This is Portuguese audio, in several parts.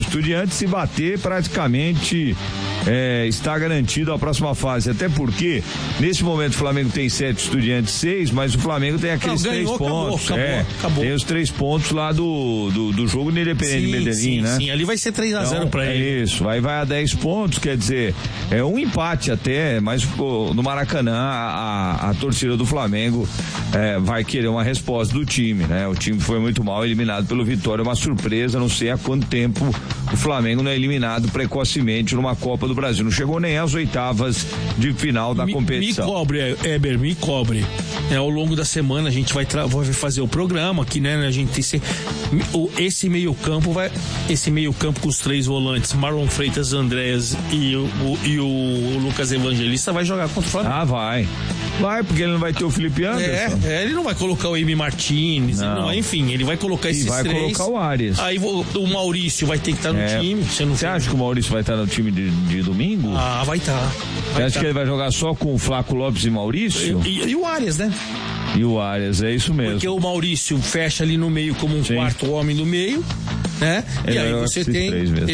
Estudiantes, se bater praticamente está garantido a próxima fase, até porque nesse momento o Flamengo tem 7, Estudiantes 6, mas o Flamengo tem aqueles 3 pontos. Acabou. Tem os 3 pontos lá do jogo no Independente Medellín, né? Sim, ali vai ser 3-0 pra ele. Isso, vai a 10 pontos, quer dizer, é um empate até, mas no Maracanã a torcida do Flamengo vai querer uma resposta do time, né? O time foi muito mal, eliminado pelo Vitória, uma surpresa, não sei há quanto tempo o Flamengo não é eliminado precocemente numa Copa do Brasil, não chegou nem às oitavas de final da competição. Me cobre, Eber, me cobre. Ao longo da semana a gente vai fazer o programa aqui, né? A gente tem esse meio campo com os 3 volantes, Marlon Freitas, Andréas e o Lucas Evangelista, vai jogar contra o Flamengo. Ah, vai, porque ele não vai ter o Felipe Anderson. Ele não vai colocar o Emi Martins, enfim, ele vai colocar esses 3. E vai colocar o Arias. Aí o Maurício vai ter que estar no time. Você acha que o Maurício vai estar no time de domingo? Ah, vai estar. Você acha que ele vai jogar só com o Flávio Lopes e Maurício? E o Arias, né? E o Arias, é isso mesmo. Porque o Maurício fecha ali no meio como um quarto homem no meio, né? E aí você tem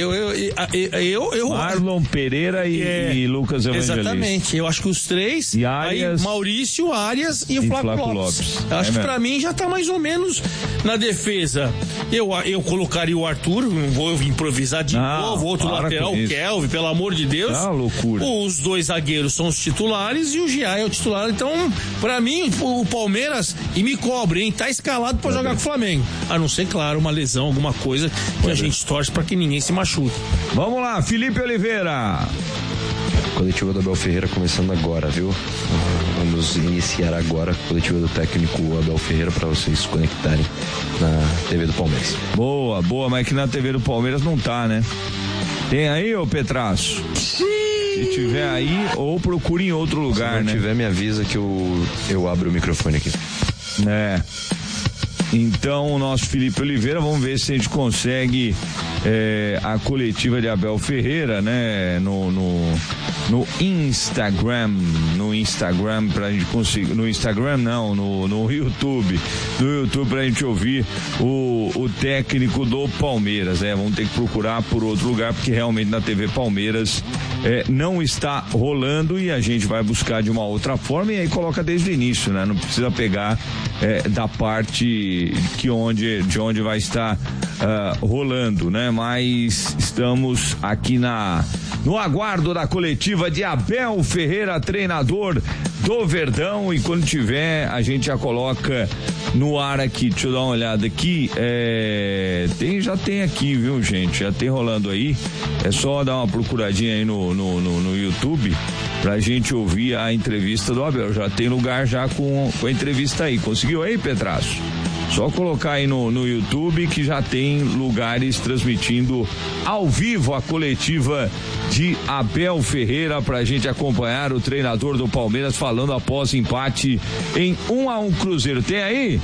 Marlon Pereira e Lucas Evangelista. Exatamente, eu acho que os 3, e Arias, aí Maurício, Arias e o Flávio Lopes. Acho que pra mim já tá mais ou menos na defesa. Eu colocaria o Arthur, não vou improvisar de novo, outro lateral, o Kelvin, pelo amor de Deus. Loucura. Os 2 zagueiros são os titulares e o Gia é o titular. Então, pra mim, o Palmeiras, e me cobre, hein, tá escalado pra jogar com o Flamengo. A não ser, claro, uma lesão, alguma coisa que a gente torce pra que ninguém se machuque. Vamos lá, Felipe Oliveira. Coletiva do Abel Ferreira começando agora, viu? Vamos iniciar agora a coletiva do técnico Abel Ferreira para vocês se conectarem na TV do Palmeiras. Boa, mas que na TV do Palmeiras não tá, né? Tem aí, ô Petraço? Se tiver aí, ou procure em outro lugar, né? Se não tiver, me avisa que eu abro o microfone aqui. Então, o nosso Felipe Oliveira, vamos ver se a gente consegue a coletiva de Abel Ferreira, né? No Instagram pra gente conseguir, no Instagram não, no YouTube pra gente ouvir o técnico do Palmeiras, vamos ter que procurar por outro lugar, porque realmente na TV Palmeiras não está rolando e a gente vai buscar de uma outra forma e aí coloca desde o início, né? Não precisa pegar da parte de onde vai estar rolando, né? Mas estamos aqui no aguardo da coletiva de Abel Ferreira, treinador do Verdão, e quando tiver a gente já coloca no ar aqui. Deixa eu dar uma olhada aqui, já tem aqui, viu, gente, já tem rolando aí, é só dar uma procuradinha aí no YouTube pra gente ouvir a entrevista do Abel, já tem lugar já com a entrevista aí, conseguiu aí, Petraço? Só colocar aí no YouTube que já tem lugares transmitindo ao vivo a coletiva de Abel Ferreira pra gente acompanhar o treinador do Palmeiras falando após empate em 1-1 Cruzeiro. Tem aí?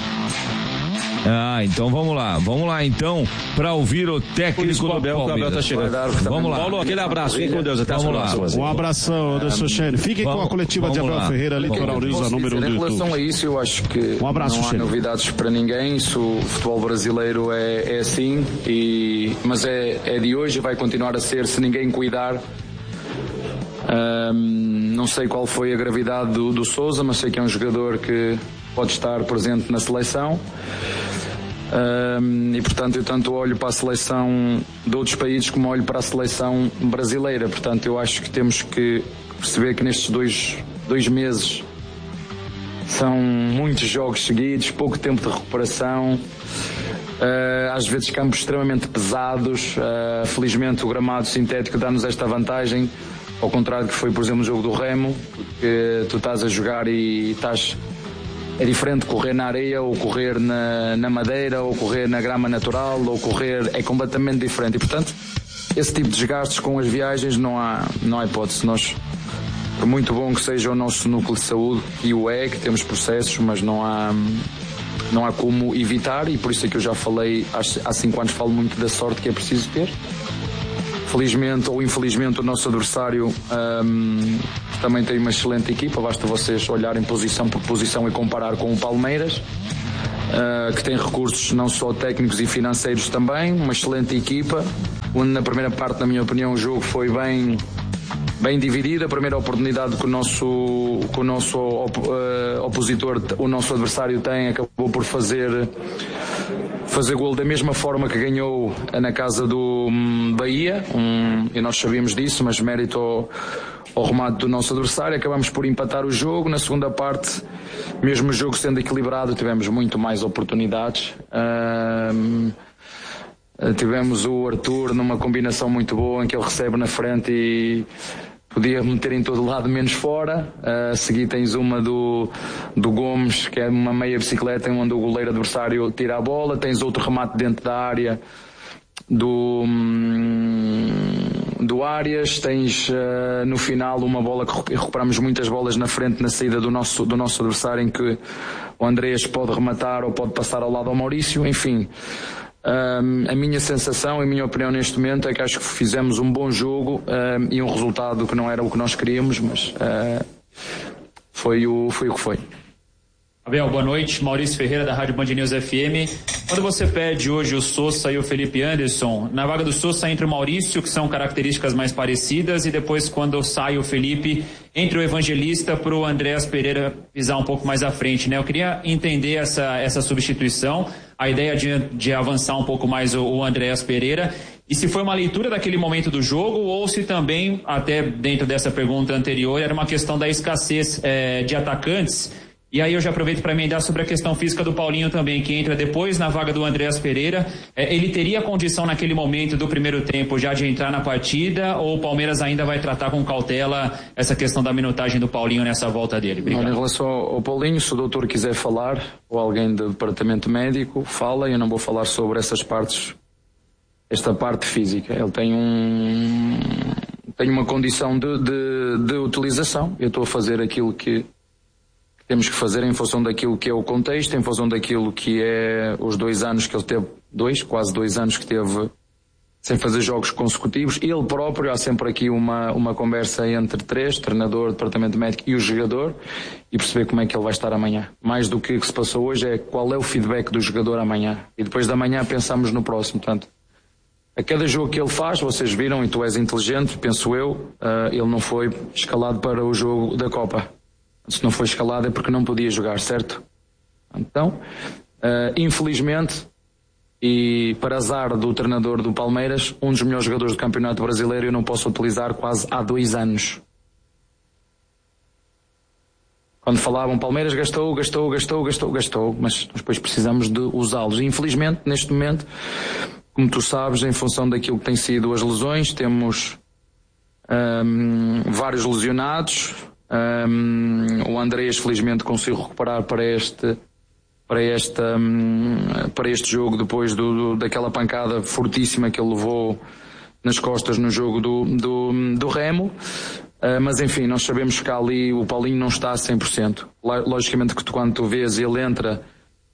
Então vamos lá então, para ouvir o técnico do Abel. O Abel tá chegando. Vamos lá. Paulo, aquele abraço, fique com Deus, até vamos lá. Um abração, Anderson Chene. Fiquem com a coletiva de Abel Ferreira, Litoral News, a número 1 do YouTube. Em relação a isso, eu acho que um abraço, não há novidades para ninguém. Isso, o futebol brasileiro é assim, mas é de hoje e vai continuar a ser se ninguém cuidar. Não sei qual foi a gravidade do Sousa, mas sei que é um jogador que pode estar presente na seleção. E portanto eu tanto olho para a seleção de outros países como olho para a seleção brasileira. Portanto eu acho que temos que perceber que nestes dois meses são muitos jogos seguidos, pouco tempo de recuperação, às vezes campos extremamente pesados. Felizmente o gramado sintético dá-nos esta vantagem, ao contrário que foi, por exemplo, no jogo do Remo, porque tu estás a jogar e estás... É diferente correr na areia ou correr na madeira ou correr na grama natural ou correr, é completamente diferente e portanto esse tipo de desgastes com as viagens não há hipótese. Nós, por muito bom que seja o nosso núcleo de saúde, e o que temos processos, mas não há como evitar, e por isso é que eu já falei há 5 anos, falo muito da sorte que é preciso ter. Felizmente ou infelizmente o nosso adversário também tem uma excelente equipa, basta vocês olharem posição por posição e comparar com o Palmeiras, que tem recursos não só técnicos e financeiros também, uma excelente equipa, na primeira parte, na minha opinião, o jogo foi bem dividido. A primeira oportunidade que o nosso opositor, o nosso adversário tem, acabou por fazer golo da mesma forma que ganhou na casa do Bahia, e nós sabíamos disso, mas mérito ao remate do nosso adversário. Acabamos por empatar o jogo. Na segunda parte, mesmo o jogo sendo equilibrado, tivemos muito mais oportunidades. Tivemos o Arthur numa combinação muito boa, em que ele recebe na frente e podia meter em todo lado menos fora. A seguir tens uma do Gomes, que é uma meia bicicleta, onde o goleiro adversário tira a bola. Tens outro remate dentro da área do Arias. Tens no final uma bola que recuperamos muitas bolas na frente, na saída do nosso adversário, em que o Andrés pode rematar ou pode passar ao lado ao Maurício. Enfim, a minha sensação, a minha opinião neste momento é que acho que fizemos um bom jogo e um resultado que não era o que nós queríamos, mas foi o que foi. Abel, boa noite. Maurício Ferreira, da Rádio Band News FM. Quando você pede hoje o Sousa e o Felipe Anderson, na vaga do Sousa entra o Maurício, que são características mais parecidas, e depois, quando sai o Felipe, entra o Evangelista para o Andreas Pereira pisar um pouco mais à frente, né? Eu queria entender essa substituição, a ideia de avançar um pouco mais o Andreas Pereira, e se foi uma leitura daquele momento do jogo, ou se também, até dentro dessa pergunta anterior, era uma questão da escassez de atacantes. E aí eu já aproveito para emendar sobre a questão física do Paulinho também, que entra depois na vaga do Andreas Pereira. Ele teria condição naquele momento do primeiro tempo já de entrar na partida, ou o Palmeiras ainda vai tratar com cautela essa questão da minutagem do Paulinho nessa volta dele? Obrigado. Em relação ao Paulinho, se o doutor quiser falar, ou alguém do departamento médico, fala. Eu não vou falar sobre essas partes, esta parte física. Ele tem uma condição de utilização. Eu estou a fazer aquilo que temos que fazer em função daquilo que é o contexto, em função daquilo que é os 2 anos que ele teve, quase 2 anos que teve sem fazer jogos consecutivos. Ele próprio, há sempre aqui uma conversa entre 3, treinador, departamento médico e o jogador, e perceber como é que ele vai estar amanhã. Mais do que se passou hoje é qual é o feedback do jogador amanhã. E depois da manhã pensamos no próximo. Portanto, a cada jogo que ele faz, vocês viram, e tu és inteligente, penso eu, ele não foi escalado para o jogo da Copa. Se não foi escalado é porque não podia jogar, certo? Então, infelizmente, e para azar do treinador do Palmeiras, um dos melhores jogadores do Campeonato Brasileiro eu não posso utilizar quase há 2 anos. Quando falavam Palmeiras gastou, mas depois precisamos de usá-los. E infelizmente, neste momento, como tu sabes, em função daquilo que têm sido as lesões, temos vários lesionados. O Andrés felizmente conseguiu recuperar para este jogo, depois daquela pancada fortíssima que ele levou nas costas no jogo do Remo. Mas enfim, nós sabemos que ali o Paulinho não está a 100%. Logicamente que quando tu vês ele entra...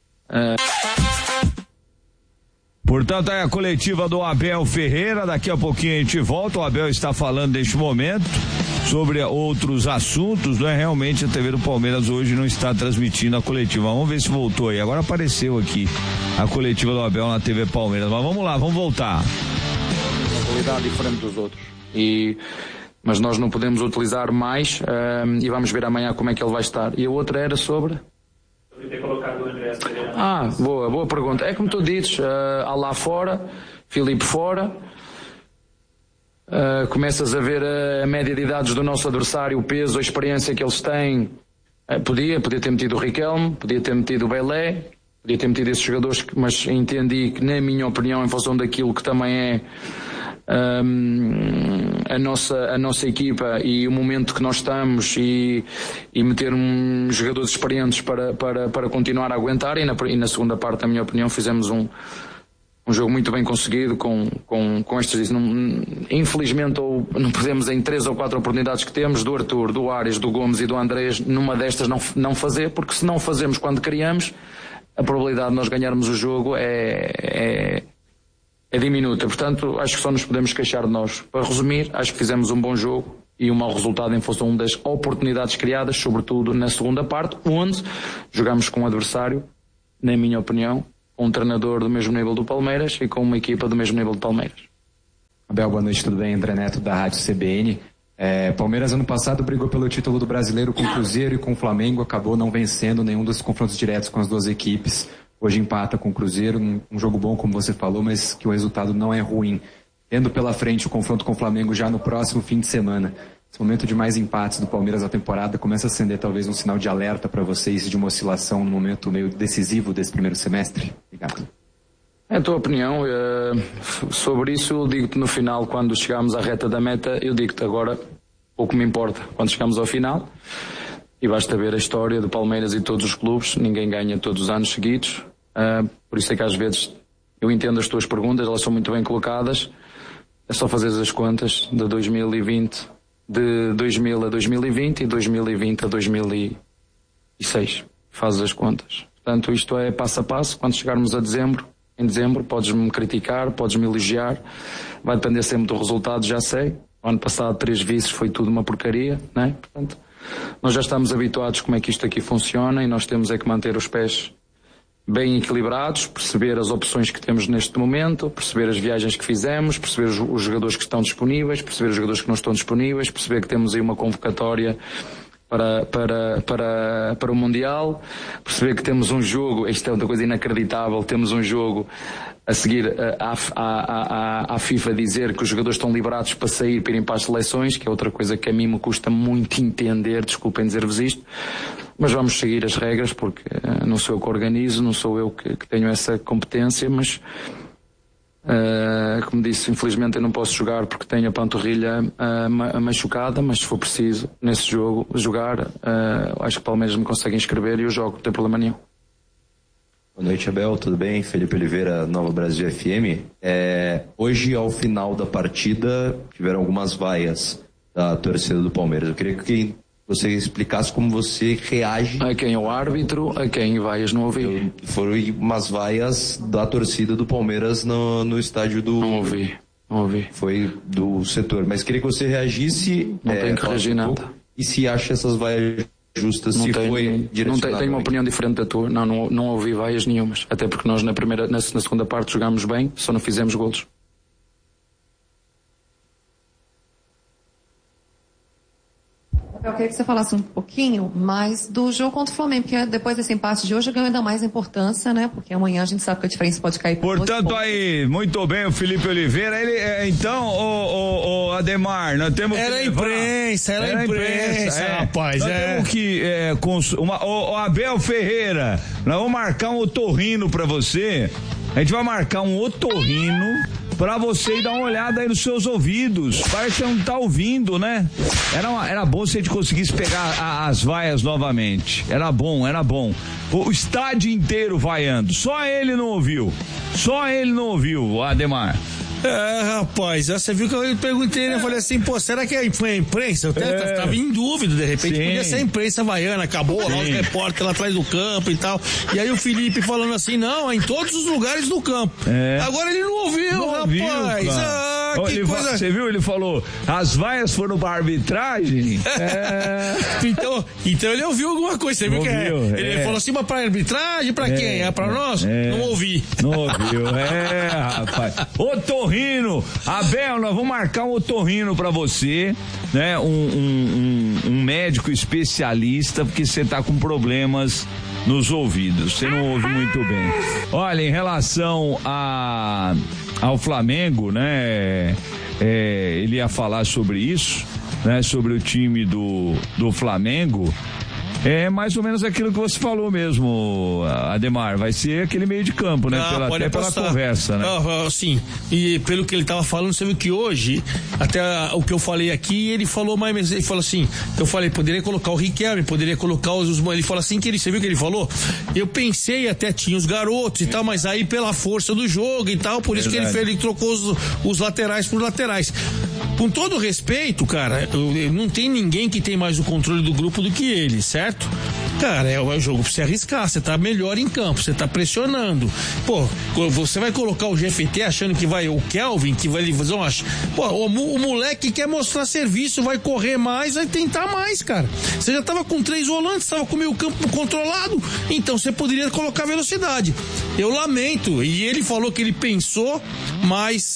Portanto, é a coletiva do Abel Ferreira. Daqui a pouquinho a gente volta. O Abel está falando neste momento sobre outros assuntos, não é? Realmente a TV do Palmeiras hoje não está transmitindo a coletiva. Vamos ver se voltou aí. Agora apareceu aqui a coletiva do Abel na TV Palmeiras. Mas vamos lá, vamos voltar. Uma qualidade diferente dos outros. Mas nós não podemos utilizar mais e vamos ver amanhã como é que ele vai estar. E a outra era sobre... ter colocado o Andreas Pereira. Boa pergunta. É como tu dizes, há lá fora, Filipe fora, começas a ver a média de idades do nosso adversário, o peso, a experiência que eles têm. Podia ter metido o Riquelme, podia ter metido o Belé, podia ter metido esses jogadores, mas entendi que, na minha opinião, em função daquilo que também é a nossa equipa e o momento que nós estamos, e meter jogadores experientes para continuar a aguentar, e na segunda parte, na minha opinião, fizemos um jogo muito bem conseguido com estes. Infelizmente, ou não podemos, em 3 ou 4 oportunidades que temos, do Arthur, do Arias, do Gomes e do Andrés, numa destas não fazer, porque se não fazemos quando queríamos, a probabilidade de nós ganharmos o jogo é diminuta. Portanto, acho que só nos podemos queixar de nós. Para resumir, acho que fizemos um bom jogo e um mau resultado em função das oportunidades criadas, sobretudo na segunda parte, onde jogamos com um adversário, na minha opinião, com um treinador do mesmo nível do Palmeiras e com uma equipa do mesmo nível do Palmeiras. Abel, boa noite, tudo bem? André Neto, da Rádio CBN. Palmeiras ano passado brigou pelo título do Brasileiro com o Cruzeiro e com o Flamengo, acabou não vencendo nenhum dos confrontos diretos com as duas equipes. Hoje empata com o Cruzeiro, um jogo bom, como você falou, mas que o resultado não é ruim. Tendo pela frente o confronto com o Flamengo já no próximo fim de semana. Esse momento de mais empates do Palmeiras na temporada começa a acender talvez um sinal de alerta para vocês de uma oscilação no momento meio decisivo desse primeiro semestre? Obrigado. É a tua opinião. Sobre isso eu digo-te no final, quando chegarmos à reta da meta, eu digo-te agora, pouco me importa. Quando chegamos ao final, e basta ver a história do Palmeiras e todos os clubes, ninguém ganha todos os anos seguidos. Por isso é que às vezes eu entendo as tuas perguntas, elas são muito bem colocadas. É só fazer as contas de 2020, de 2000 a 2020 e 2020 a 2006. Fazes as contas. Portanto, isto é passo a passo. Quando chegarmos a em dezembro, podes-me criticar, podes-me elogiar. Vai depender sempre do resultado, já sei. O ano passado 3 vices foi tudo uma porcaria, não é? Portanto, nós já estamos habituados como é que isto aqui funciona e nós temos é que manter os pés bem equilibrados, perceber as opções que temos neste momento, perceber as viagens que fizemos, perceber os jogadores que estão disponíveis, perceber os jogadores que não estão disponíveis, perceber que temos aí uma convocatória para o Mundial, perceber que temos um jogo, isto é outra coisa inacreditável, temos um jogo a seguir à FIFA dizer que os jogadores estão liberados para sair, para irem para as seleções, que é outra coisa que a mim me custa muito entender, desculpem dizer-vos isto, mas vamos seguir as regras, porque não sou eu que organizo, não sou eu que tenho essa competência, mas como disse, infelizmente eu não posso jogar porque tenho a panturrilha machucada, mas se for preciso nesse jogo jogar, acho que o Palmeiras me consegue inscrever e eu jogo, não tem problema nenhum. Boa noite, Abel, tudo bem? Felipe Oliveira, Nova Brasil FM. Hoje, ao final da partida, tiveram algumas vaias da torcida do Palmeiras. Eu queria que você explicasse como você reage... A quem é o árbitro, a quem vaias não ouvi. Foram umas vaias da torcida do Palmeiras no estádio do... Não ouvi. Foi do setor. Mas queria que você reagisse... Não tenho que reagir nada. E se acha essas vaias justas, se foi direcionado... Não tenho uma opinião diferente da tua. Não ouvi vaias nenhumas. Até porque nós na segunda parte jogámos bem, só não fizemos golos. Eu queria que você falasse um pouquinho mais do jogo contra o Flamengo, porque depois desse empate de hoje ganhou ainda mais importância, né? Porque amanhã a gente sabe que a diferença pode cair por Portanto, aí, muito bem, o Felipe Oliveira, então, o Ademar, nós temos que... Era imprensa, rapaz. Nós temos que... o Abel Ferreira, nós vamos marcar um otorrino pra você, a gente vai marcar um otorrino pra você ir dar uma olhada aí nos seus ouvidos. Parece que você não tá ouvindo, né? Era bom se a gente conseguisse pegar as vaias novamente. Era bom. O estádio inteiro vaiando. Só ele não ouviu, Ademar. Rapaz, você viu que eu perguntei, né? Eu falei assim, será que foi a imprensa? Eu tava em dúvida, de repente, podia ser a imprensa havaiana, acabou lá os repórteres lá atrás do campo e tal. E aí o Felipe falando assim, não, é em todos os lugares do campo. Agora ele não ouviu, rapaz. Que coisa... Você viu? Ele falou, as vaias foram pra arbitragem? Então ele ouviu alguma coisa, você viu que ele falou assim, mas pra arbitragem, pra quem? É pra nós? Não ouvi. Não ouviu, rapaz. Otorrino, Abel, nós vamos marcar um otorrino pra você, né? Um médico especialista, porque você tá com problemas nos ouvidos, você não ouve muito bem. Olha, em relação ao Flamengo, né? Ele ia falar sobre isso, né? Sobre o time do Flamengo. É mais ou menos aquilo que você falou mesmo, Ademar. Vai ser aquele meio de campo, né? Pela conversa, né? Sim. E pelo que ele tava falando, você viu que hoje, até o que eu falei aqui, ele falou mais. Ele falou assim: eu falei, poderia colocar o Riquelme, poderia colocar os. Ele falou assim que você viu que ele falou? Eu pensei até tinha os garotos e tal, mas aí pela força do jogo e tal, por isso que ele trocou os laterais por laterais. Com todo respeito, cara, não tem ninguém que tem mais o controle do grupo do que ele, certo? Cara, é o jogo pra você arriscar, você tá melhor em campo, você tá pressionando. Você vai colocar o GFT achando que vai o Kelvin, que vai fazer o moleque quer mostrar serviço, vai correr mais, vai tentar mais, cara. Você já tava com 3 volantes, tava com o meio campo controlado, então você poderia colocar velocidade. Eu lamento, e ele falou que ele pensou, mas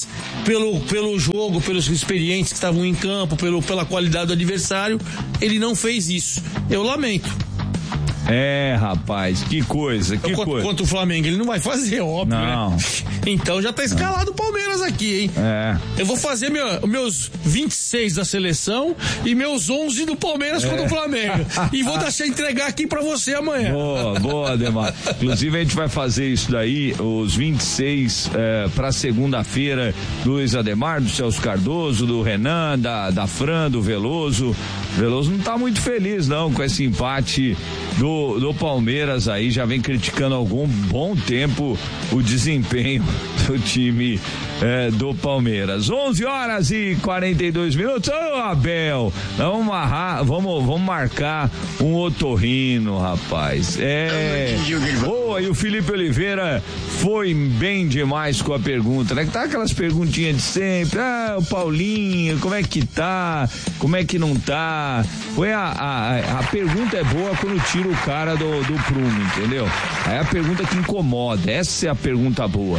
pelo jogo, pelos experientes que estavam em campo, pela qualidade do adversário, ele não fez isso. Eu lamento. Rapaz, que coisa. Contra o Flamengo, ele não vai fazer, óbvio, não. Né? Então já tá escalado o Palmeiras aqui, hein? Eu vou fazer meus 26 da seleção e meus 11 do Palmeiras contra o Flamengo. E vou deixar entregar aqui pra você amanhã. Boa, Ademar. Inclusive a gente vai fazer isso daí, os 26 pra segunda-feira, do Luiz Ademar, do Celso Cardoso, do Renan, da Fran, do Veloso. Veloso não tá muito feliz não com esse empate do Palmeiras aí, já vem criticando há algum bom tempo o desempenho do time do Palmeiras. 11h42. Ô, Abel, vamos marcar um otorrino, rapaz. Boa, e o Felipe Oliveira foi bem demais com a pergunta, né? Que tá aquelas perguntinhas de sempre. O Paulinho, como é que tá? Como é que não tá? A pergunta é boa quando tira o cara do prumo, entendeu? É a pergunta que incomoda. Essa é a pergunta boa.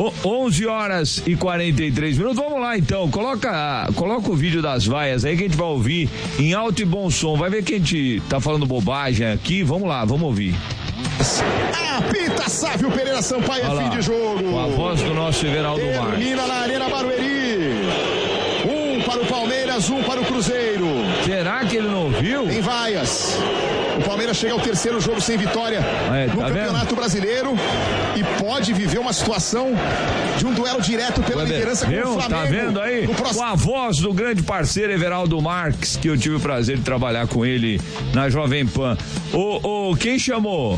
11h43. Vamos lá então. Coloca o vídeo das vaias aí que a gente vai ouvir em alto e bom som. Vai ver que a gente tá falando bobagem aqui. Vamos lá, vamos ouvir. Apita Sávio Pereira Sampaio, é fim de jogo. Com a voz do nosso Everaldo Marques. Termina na Arena Barueri. Um para o Palmeiras, um para o Cruzeiro. Será que ele não ouviu? Em vaias. O Palmeiras chega ao terceiro jogo sem vitória no Campeonato Brasileiro e pode viver uma situação de um duelo direto pela liderança com o Flamengo. Tá vendo aí? Com a voz do grande parceiro Everaldo Marques, que eu tive o prazer de trabalhar com ele na Jovem Pan. Quem chamou?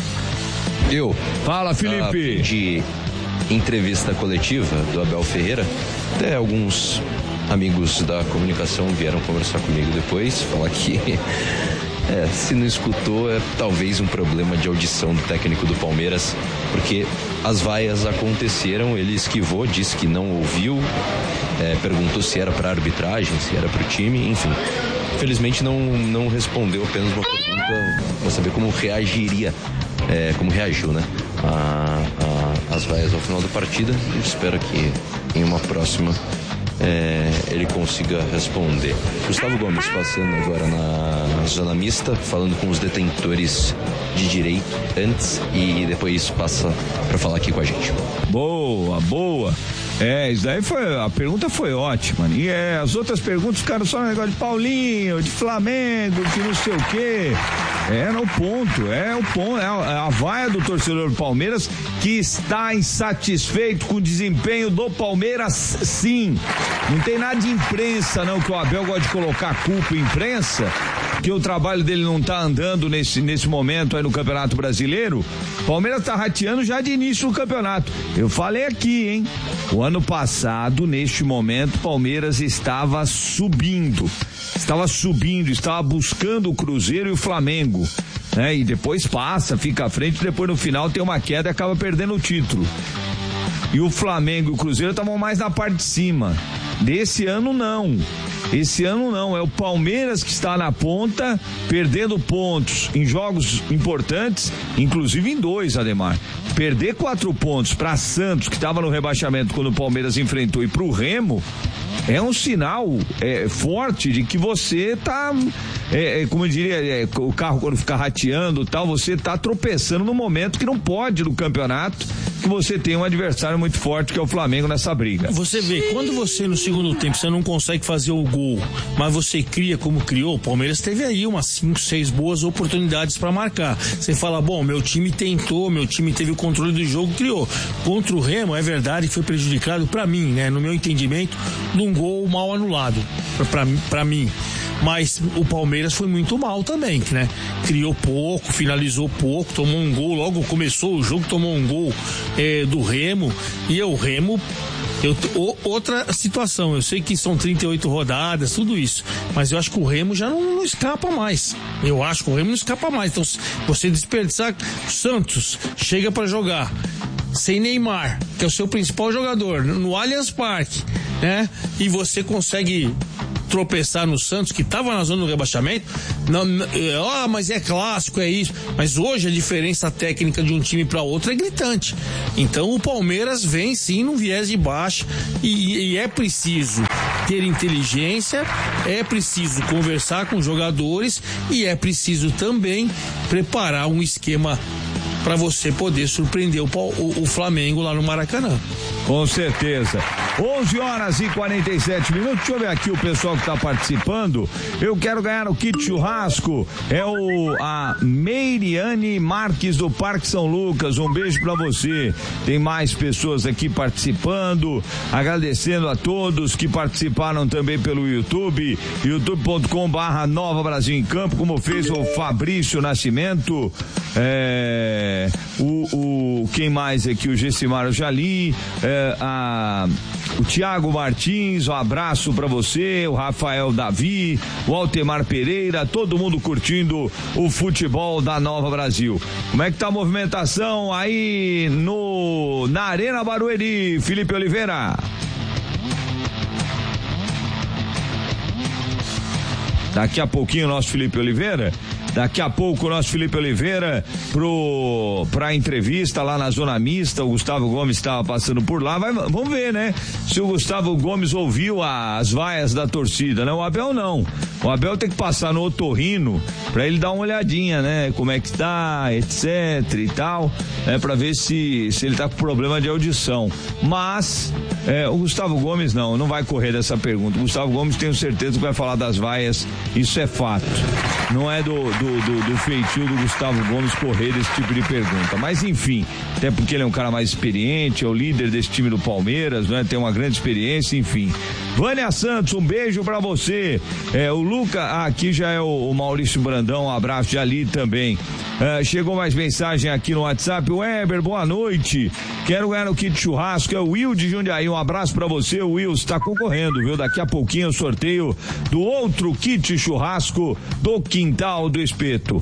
Eu. Fala, Felipe. De entrevista coletiva do Abel Ferreira, até alguns amigos da comunicação vieram conversar comigo depois, falar que se não escutou, é talvez um problema de audição do técnico do Palmeiras, porque as vaias aconteceram, ele esquivou, disse que não ouviu, perguntou se era para arbitragem, se era para o time, enfim. Felizmente não respondeu apenas uma pergunta para saber como reagiria, como reagiu, né? As vaias ao final da partida. Eu espero que em uma próxima ele consiga responder. Gustavo Gomes passando agora na zona mista, falando com os detentores de direito antes e depois passa para falar aqui com a gente. Boa. Isso daí a pergunta foi ótima. E as outras perguntas ficaram só no negócio de Paulinho, de Flamengo, de não sei o quê. No ponto. É a vaia do torcedor do Palmeiras que está insatisfeito com o desempenho do Palmeiras, sim. Não tem nada de imprensa, não, que o Abel gosta de colocar a culpa em imprensa, que o trabalho dele não tá andando nesse momento aí no Campeonato Brasileiro. O Palmeiras tá rateando já de início do campeonato. Eu falei aqui, hein? O ano passado, neste momento, o Palmeiras estava subindo, estava buscando o Cruzeiro e o Flamengo, né? E depois fica à frente, depois no final tem uma queda e acaba perdendo o título. E o Flamengo e o Cruzeiro estavam mais na parte de cima. Desse ano não. Esse ano não, é o Palmeiras que está na ponta, perdendo pontos em jogos importantes, inclusive em 2, Ademar. Perder 4 pontos para Santos, que estava no rebaixamento quando o Palmeiras enfrentou, e para o Remo, é um sinal forte de que você tá, como eu diria, o carro quando fica rateando e tal, você tá tropeçando no momento que não pode no campeonato, que você tem um adversário muito forte que é o Flamengo nessa briga. Você vê, quando você no segundo tempo você não consegue fazer o gol, mas você cria como criou, o Palmeiras teve aí umas 5, 6 boas oportunidades para marcar. Você fala, bom, meu time tentou, meu time teve o controle do jogo, criou. Contra o Remo, é verdade que foi prejudicado para mim, né, no meu entendimento, num gol mal anulado, para mim. Mas o Palmeiras foi muito mal também, né? Criou pouco, finalizou pouco, tomou um gol, logo começou o jogo, tomou um gol do Remo, e o Remo, outra situação, eu sei que são 38 rodadas, tudo isso, mas eu acho que o Remo já não escapa mais. Eu acho que o Remo não escapa mais. Então, você desperdiçar, Santos chega para jogar sem Neymar, que é o seu principal jogador, no Allianz Parque, né? E você consegue tropeçar no Santos, que estava na zona do rebaixamento. Mas é clássico, é isso. Mas hoje a diferença técnica de um time para outro é gritante. Então o Palmeiras vem sim num viés de baixa e é preciso ter inteligência, é preciso conversar com os jogadores e é preciso também preparar um esquema para você poder surpreender o Flamengo lá no Maracanã. Com certeza. 11h47. Deixa eu ver aqui o pessoal que está participando. Eu quero ganhar o kit churrasco. É a Meiriane Marques do Parque São Lucas. Um beijo para você. Tem mais pessoas aqui participando. Agradecendo a todos que participaram também pelo YouTube. youtube.com/Nova Brasil em Campo, como fez o Fabrício Nascimento. Quem mais aqui? O Gessimar Jali, o Thiago Martins, um abraço pra você, o Rafael Davi, o Altemar Pereira, todo mundo curtindo o futebol da Nova Brasil. Como é que tá a movimentação aí na Arena Barueri, Felipe Oliveira? Daqui a pouquinho o nosso Felipe Oliveira pra entrevista lá na Zona Mista. O Gustavo Gomes estava passando por lá. Vamos ver, né? Se o Gustavo Gomes ouviu as vaias da torcida, né? O Abel não. O Abel tem que passar no otorrino pra ele dar uma olhadinha, né? Como é que tá, etc e tal, pra ver se ele tá com problema de audição. Mas o Gustavo Gomes não vai correr dessa pergunta. O Gustavo Gomes, tenho certeza que vai falar das vaias. Isso é fato. Não é do feitio do Gustavo Gomes correr desse tipo de pergunta. Mas enfim, até porque ele é um cara mais experiente, é o líder desse time do Palmeiras, né? Tem uma grande experiência, enfim. Vânia Santos, um beijo pra você. O Luca, aqui já é o Maurício Brandão, um abraço de ali também. Chegou mais mensagem aqui no WhatsApp. Weber, boa noite. Quero ganhar o kit churrasco. É o Will de Jundiaí. Um abraço pra você, Will. Está concorrendo, viu? Daqui a pouquinho eu sorteio do outro kit churrasco do Quintal do Espeto.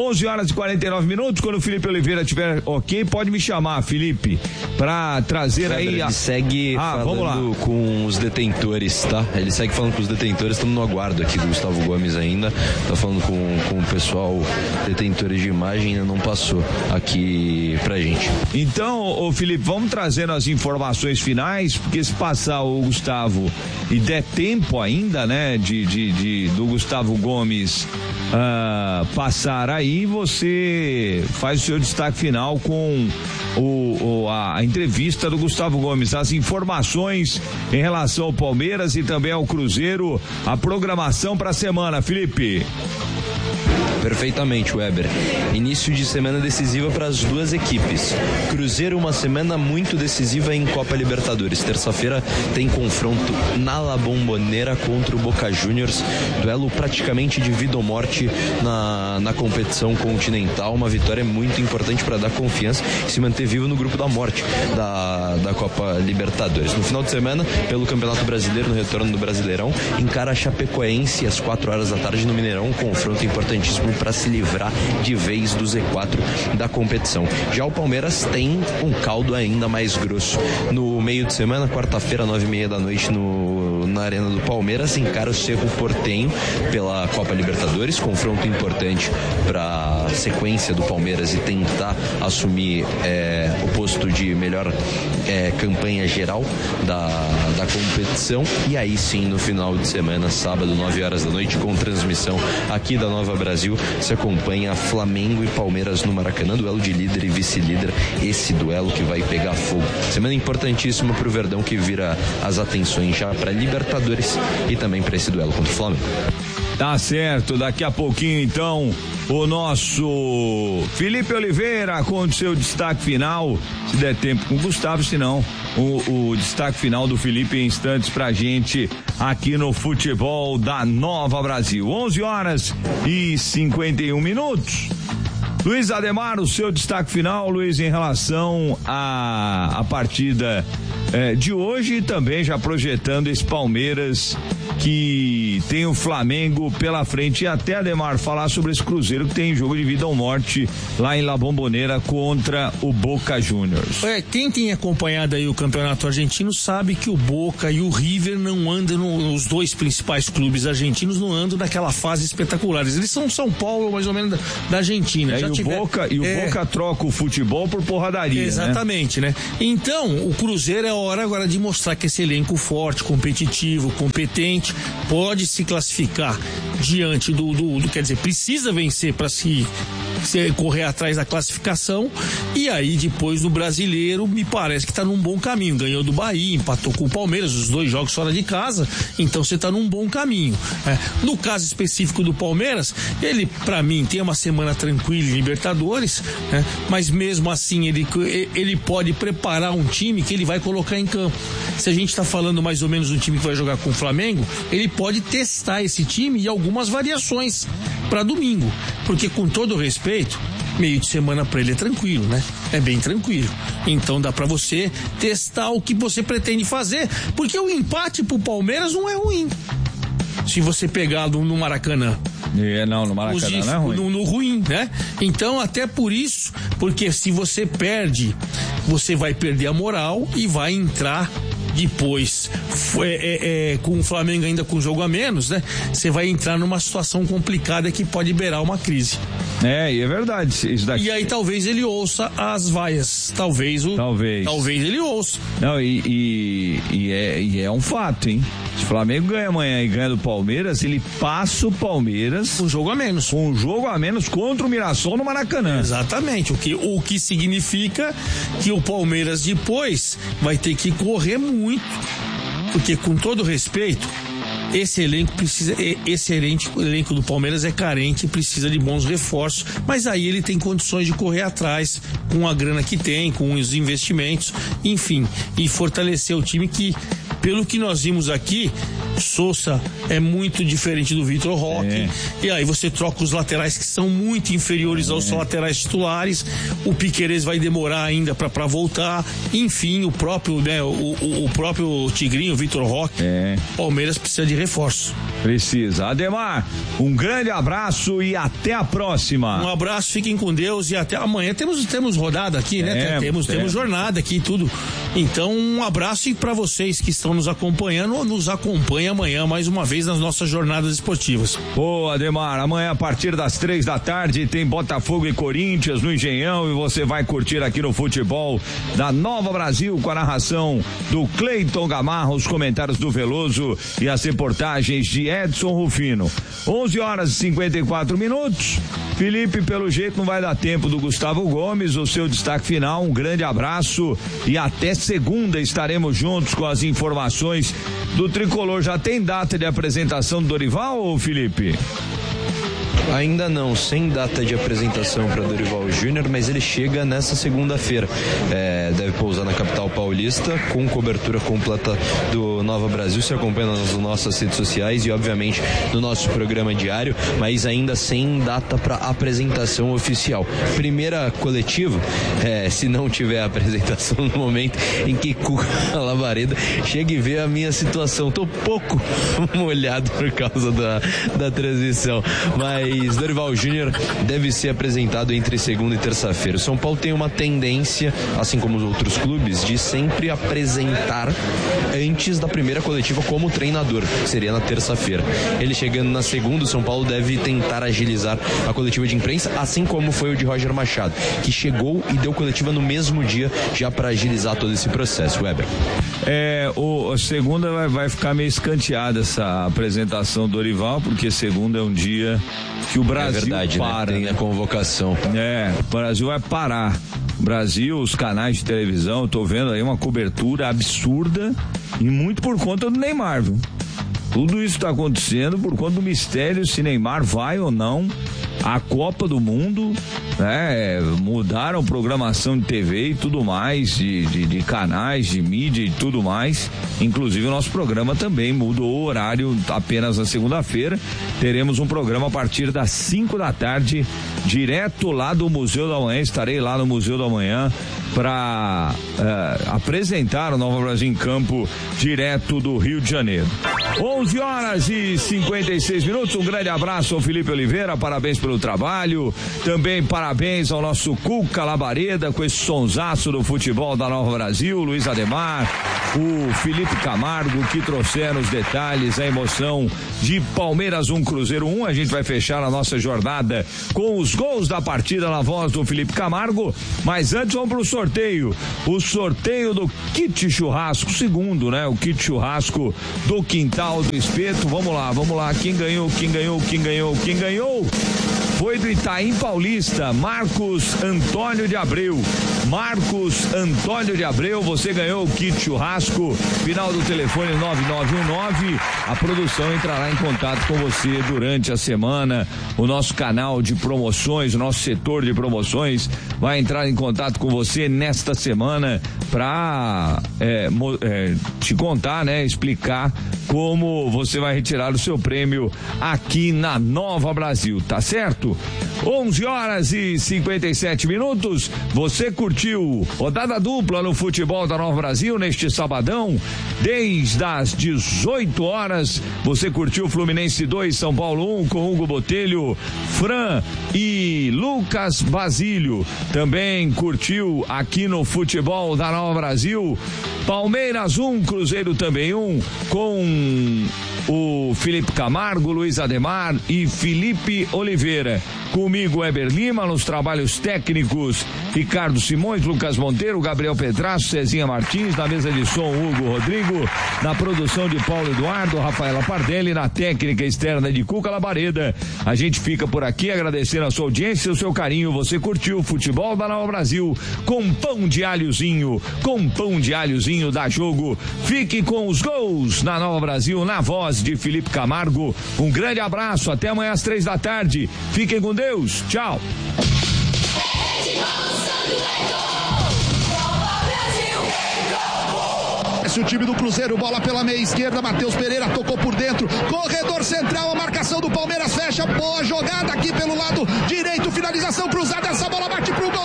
11h49. Quando o Felipe Oliveira tiver ok, pode me chamar, Felipe, pra trazer aí. Ele segue falando com os detentores, tá? Ele segue falando com os detentores. Estamos no aguardo aqui do Gustavo Gomes ainda. Tá falando com o pessoal detentores de imagem. Ainda não passou aqui pra gente. Então, Felipe, vamos trazendo as informações finais, porque se passar o Gustavo e der tempo ainda, né, do Gustavo Gomes passar aí, você faz o seu destaque final com a entrevista do Gustavo Gomes, as informações em relação ao Palmeiras e também ao Cruzeiro, a programação para a semana, Felipe. Perfeitamente, Weber. Início de semana decisiva para as duas equipes. Cruzeiro, uma semana muito decisiva em Copa Libertadores. Terça-feira tem confronto na La Bombonera contra o Boca Juniors. Duelo praticamente de vida ou morte na competição continental. Uma vitória muito importante para dar confiança e se manter vivo no grupo da morte da Copa Libertadores. No final de semana, pelo Campeonato Brasileiro, no retorno do Brasileirão, encara a Chapecoense às 4h no Mineirão. Um confronto importantíssimo para se livrar de vez do Z4 da competição. Já o Palmeiras tem um caldo ainda mais grosso. No meio de semana, quarta-feira, 21h30 na Arena do Palmeiras, encara o Cerro Porteño pela Copa Libertadores, confronto importante para a sequência do Palmeiras e tentar assumir o posto de melhor campanha geral da competição. E aí sim, no final de semana, sábado, 9h, com transmissão aqui da Nova Brasil, se acompanha Flamengo e Palmeiras no Maracanã, duelo de líder e vice-líder, esse duelo que vai pegar fogo. Semana importantíssima para o Verdão, que vira as atenções já para Libertadores e também para esse duelo contra o Flamengo. Tá certo, daqui a pouquinho então o nosso Felipe Oliveira com o seu destaque final, se der tempo com o Gustavo, senão o destaque final do Felipe em instantes pra gente aqui no Futebol da Nova Brasil. 11h51. Luiz Ademar, o seu destaque final, Luiz, em relação à partida de hoje e também já projetando esse Palmeiras que tem o Flamengo pela frente. E até, Ademar, falar sobre esse Cruzeiro que tem jogo de vida ou morte lá em La Bombonera contra o Boca Juniors. Quem tem acompanhado aí o campeonato argentino sabe que o Boca e o River não andam, os dois principais clubes argentinos não andam naquela fase espetacular. Eles são São Paulo, mais ou menos, da Argentina. O Boca troca o futebol por porradaria. Exatamente, né? Então, o Cruzeiro é hora agora de mostrar que esse elenco forte, competitivo, competente, pode se classificar diante do quer dizer, precisa vencer para se correr atrás da classificação, e aí depois no Brasileiro me parece que tá num bom caminho, ganhou do Bahia, empatou com o Palmeiras, os 2 jogos fora de casa, então você tá num bom caminho. No caso específico do Palmeiras, ele pra mim tem uma semana tranquila em Libertadores, mas mesmo assim ele pode preparar um time que ele vai colocar em campo. Se a gente tá falando mais ou menos do time que vai jogar com o Flamengo, ele pode testar esse time e algumas variações para domingo, porque com todo respeito, meio de semana para ele é tranquilo, né? É bem tranquilo. Então dá para você testar o que você pretende fazer, porque o empate pro Palmeiras não é ruim. Se você pegar no Maracanã. No Maracanã não é ruim. No ruim, né? Então, até por isso, porque se você perde, você vai perder a moral e vai entrar depois com o Flamengo ainda com jogo a menos, né? Você vai entrar numa situação complicada que pode beirar uma crise. E é verdade isso daqui. E aí talvez ele ouça as vaias. Talvez ele ouça. Não, e é um fato, hein? Se o Flamengo ganha amanhã e ganha do Palmeiras, ele passa o Palmeiras com jogo a menos. Com um jogo a menos contra o Mirassol no Maracanã. Exatamente. O que significa que o Palmeiras depois vai ter que correr muito. Porque, com todo respeito, esse elenco do Palmeiras é carente e precisa de bons reforços, mas aí ele tem condições de correr atrás com a grana que tem, com os investimentos, enfim, e fortalecer o time que, pelo que nós vimos aqui, Sousa é muito diferente do Vitor Roque, e aí você troca os laterais que são muito inferiores aos laterais titulares, o Piquerez vai demorar ainda para voltar, enfim, o próprio Tigrinho, o Vitor Roque, Palmeiras precisa de reforço. Precisa. Ademar, um grande abraço e até a próxima. Um abraço, fiquem com Deus e até amanhã. Temos rodada aqui, né? Temos jornada aqui e tudo. Então, um abraço e para vocês que estão nos acompanhando, nos acompanhem amanhã mais uma vez nas nossas jornadas esportivas. Ademar, amanhã a partir das 3h tem Botafogo e Corinthians no Engenhão e você vai curtir aqui no futebol da Nova Brasil com a narração do Cleiton Gamarra, os comentários do Veloso e as reportagens de Edson Rufino. 11h54. Felipe, pelo jeito não vai dar tempo do Gustavo Gomes, o seu destaque final, um grande abraço e até segunda estaremos juntos com as informações do Tricolor. Já tem data de apresentação do Dorival, Felipe? Ainda não, sem data de apresentação para Dorival Júnior, mas ele chega nessa segunda-feira. Deve pousar na capital paulista com cobertura completa do Nova Brasil. Se acompanha nas nossas redes sociais e, obviamente, no nosso programa diário, mas ainda sem data para apresentação oficial. Primeira coletiva, se não tiver apresentação no momento em que Cuca Lavareda chega e vê a minha situação. Tô pouco molhado por causa da transmissão, mas Dorival Júnior deve ser apresentado entre segunda e terça-feira. O São Paulo tem uma tendência, assim como os outros clubes, de sempre apresentar antes da primeira coletiva como treinador, que seria na terça-feira. Ele chegando na segunda, o São Paulo deve tentar agilizar a coletiva de imprensa, assim como foi o de Roger Machado, que chegou e deu coletiva no mesmo dia, já para agilizar todo esse processo. Weber. A segunda vai ficar meio escanteada essa apresentação do Dorival, porque segunda é um dia que o Brasil para, né? Tem a convocação. O Brasil vai parar. O Brasil, os canais de televisão, eu tô vendo aí uma cobertura absurda e muito por conta do Neymar, viu? Tudo isso tá acontecendo por conta do mistério se Neymar vai ou não à Copa do Mundo né? Mudaram programação de TV e tudo mais, de canais, de mídia e tudo mais. Inclusive o nosso programa também mudou o horário apenas na segunda-feira. Teremos um programa a partir das 5 da tarde, direto lá do Museu da Manhã. Estarei lá no Museu da Manhã para apresentar o Nova Brasil em Campo, direto do Rio de Janeiro. 11h56. Um grande abraço ao Felipe Oliveira, parabéns pelo trabalho. Também parabéns ao nosso Cuca Labareda com esse sonsaço do futebol da Nova Brasil, Luiz Ademar, o Felipe Camargo, que trouxeram os detalhes, a emoção de Palmeiras 1, Cruzeiro 1. A gente vai fechar a nossa jornada com os gols da partida na voz do Felipe Camargo, mas antes vamos pro sorteio. O sorteio do kit churrasco, segundo, né? O kit churrasco do Quintal do Espeto. Vamos lá. Quem ganhou? Foi do Itaim Paulista, Marcos Antônio de Abreu. Você ganhou o kit churrasco, final do telefone 9919. A produção entrará em contato com você durante a semana. O nosso canal de promoções, o nosso setor de promoções vai entrar em contato com você nesta semana para te contar, né? Explicar como você vai retirar o seu prêmio aqui na Nova Brasil, tá certo? 11h57. Você curtiu rodada dupla no futebol da Nova Brasil neste sabadão, desde as 18 horas. Você curtiu Fluminense 2, São Paulo 1, com Hugo Botelho, Fran e Lucas Basílio. Também curtiu aqui no futebol da Nova Brasil Palmeiras 1, Cruzeiro também 1, com o Felipe Camargo, Luiz Ademar e Felipe Oliveira. Comigo, Eber Lima, nos trabalhos técnicos, Ricardo Simões, Lucas Monteiro, Gabriel Petrasso, Cezinha Martins, na mesa de som, Hugo Rodrigo, na produção de Paulo Eduardo, Rafaela Pardelli, na técnica externa de Cuca Labareda. A gente fica por aqui agradecendo a sua audiência e o seu carinho. Você curtiu o futebol da Nova Brasil com pão de alhozinho, dá jogo. Fique com os gols na Nova Brasil, na voz de Felipe Camargo. Um grande abraço, até amanhã às 3 da tarde. Fiquem com Deus, tchau. O time do Cruzeiro, bola pela meia esquerda, Matheus Pereira tocou por dentro, corredor central, a marcação do Palmeiras fecha, boa jogada aqui pelo lado direito, finalização cruzada, essa bola bate pro gol.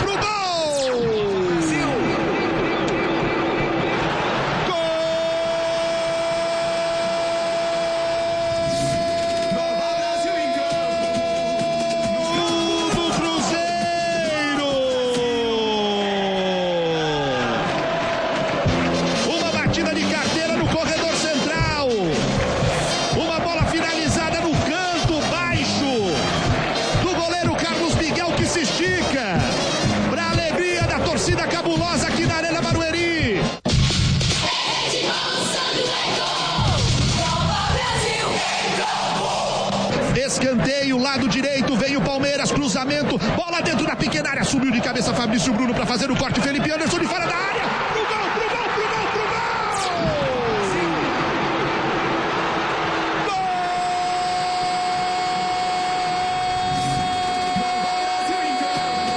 Escanteio, lado direito, vem o Palmeiras, cruzamento, bola dentro da pequena área, subiu de cabeça Fabrício Bruno para fazer o corte, Felipe Anderson de fora da área.